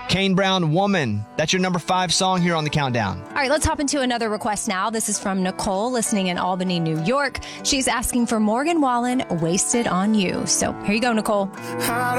Kane Brown, Woman. That's your number 5 song here on the countdown. All right, let's hop into another request now. This is from Nicole, listening in Albany, New York. She's asking for Morgan Wallen, Wasted on You. So here you go, Nicole.